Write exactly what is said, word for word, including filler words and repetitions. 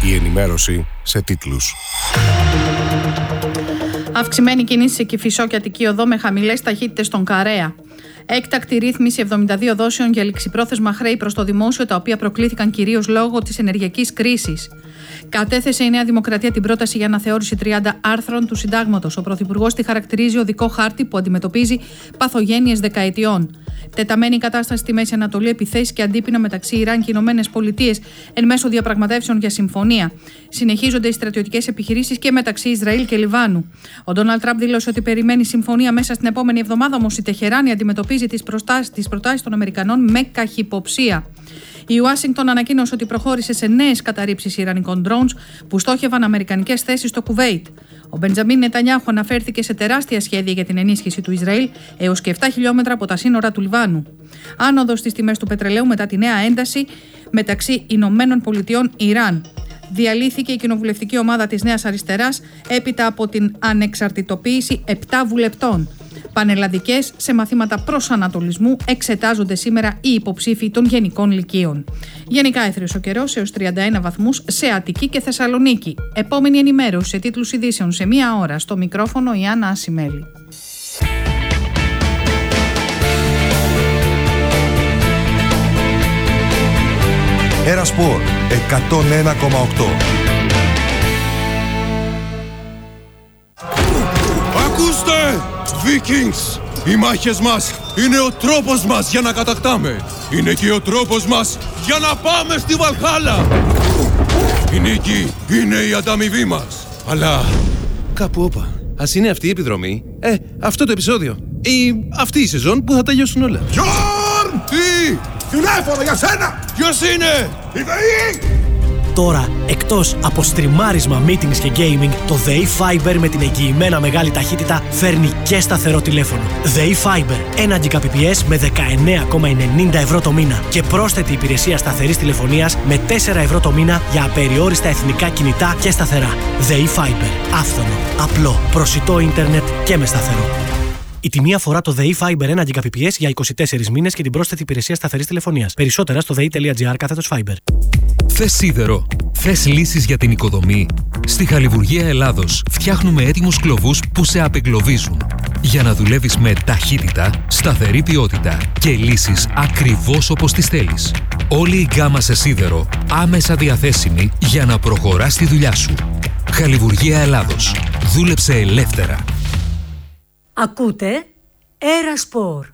Η ενημέρωση σε τίτλους. Αυξημένη κίνηση σε Κηφισό και Αττική Οδό με χαμηλές ταχύτητες στον Καρέα. Έκτακτη ρύθμιση εβδομήντα δύο δόσεων για ληξιπρόθεσμα χρέη προς το δημόσιο, τα οποία προκλήθηκαν κυρίως λόγω της ενεργειακής κρίσης. Κατέθεσε η Νέα Δημοκρατία την πρόταση για αναθεώρηση τριάντα άρθρων του Συντάγματος. Ο Πρωθυπουργός τη χαρακτηρίζει οδικό χάρτη που αντιμετωπίζει παθογένειες δεκαετιών. Τεταμένη η κατάσταση στη Μέση Ανατολή, επιθέσεις και αντίπεινα μεταξύ Ιράν και Ηνωμένες Πολιτείες εν μέσω διαπραγματεύσεων για συμφωνία. Συνεχίζονται οι στρατιωτικές επιχειρήσεις και μεταξύ Ισραήλ και Λιβάνου. Ο Ντόναλντ Τραμπ δήλωσε ότι περιμένει συμφωνία μέσα στην επόμενη εβδομάδα, όμως η Τεχεράνη αντιμετωπίζει τις προτάσεις των Αμερικανών με καχυποψία. Η Ουάσιγκτον ανακοίνωσε ότι προχώρησε σε νέες καταρρίψεις ιρανικών drones που στόχευαν αμερικανικές θέσεις στο Κουβέιτ. Ο Μπεντζαμίν Νετανιάχου αναφέρθηκε σε τεράστια σχέδια για την ενίσχυση του Ισραήλ έως και επτά χιλιόμετρα από τα σύνορα του Λιβάνου. Άνοδος στις τιμές του πετρελαίου μετά τη νέα ένταση μεταξύ Ηνωμένων Πολιτειών Ιράν. Διαλύθηκε η κοινοβουλευτική ομάδα της Νέας Αριστεράς έπειτα από την ανεξαρτητοποίηση επτά βουλευτών. Πανελλαδικές σε μαθήματα προσανατολισμού εξετάζονται σήμερα οι υποψήφοι των γενικών λυκείων. Γενικά έθριος ο καιρός έως τριάντα ένα βαθμούς σε Αττική και Θεσσαλονίκη. Επόμενη ενημέρωση σε τίτλους ειδήσεων σε μία ώρα. Στο μικρόφωνο η Άννα Ασημέλη. Ερασπορ εκατόν ένα κόμμα οκτώ. Ακούστε! Vikings! Οι μάχες μας είναι ο τρόπος μας για να κατακτάμε. Είναι και ο τρόπος μας για να πάμε στη Βαλχάλα. Η νίκη είναι η ανταμοιβή μας. Αλλά κάπου όπα. Ας είναι αυτή η επιδρομή, ε, αυτό το επεισόδιο ή αυτή η σεζόν που θα τελειώσουν όλα. Γιόρν! Τι! Τηλέφωνο για σένα! Ποιος είναι? Η ΔΕΗ! Τώρα, εκτός από στριμάρισμα, meetings και gaming, το ΔΕΗ Fiber με την εγγυημένα μεγάλη ταχύτητα φέρνει και σταθερό τηλέφωνο. ΔΕΗ Fiber, ένα Gbps με δεκαεννέα κόμμα ενενήντα ευρώ το μήνα και πρόσθετη υπηρεσία σταθερής τηλεφωνίας με τέσσερα ευρώ το μήνα για απεριόριστα εθνικά κινητά και σταθερά. ΔΕΗ Fiber, άφθονο, απλό, προσιτό ίντερνετ και με σταθερό. Η τιμή αφορά το ΔΕΗ Fiber ένα Gbps για είκοσι τέσσερις μήνες και την πρόσθετη υπηρεσία σταθερής τηλεφωνίας. Περισσότερα στο δei.gr κάθετος Fiber. Θες σίδερο? Θες λύσεις για την οικοδομή? Στη Χαλιβουργία Ελλάδος φτιάχνουμε έτοιμους κλωβούς που σε απεγκλωβίζουν για να δουλεύεις με ταχύτητα, σταθερή ποιότητα και λύσεις ακριβώς όπως τις θέλεις. Όλη η γκάμα σε σίδερο άμεσα διαθέσιμη για να προχωράς τη δουλειά σου. Χαλιβουργία Ελλάδος. Δούλεψε ελεύθερα. Ακούτε Ερασπορ.